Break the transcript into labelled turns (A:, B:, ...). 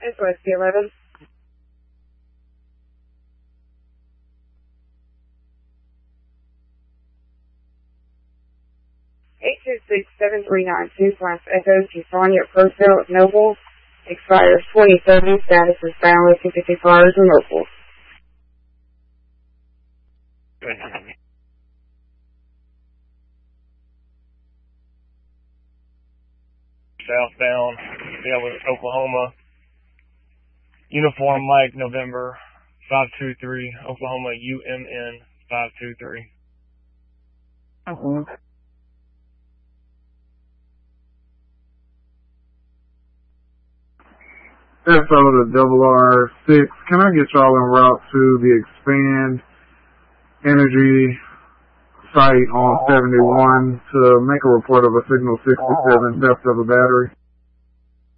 A: SOS 11. 826-7392 Class Echo to Sonia Purcell at Noble. Expires 2030. Status is found with 52 cars and local.
B: Southbound, Oklahoma. Uniform Mike, November 523, Oklahoma, UMN 523.
C: That's over the RR6. Can I get y'all en route to the Expand Energy site on 71 to make a report of a signal 67 theft of a battery?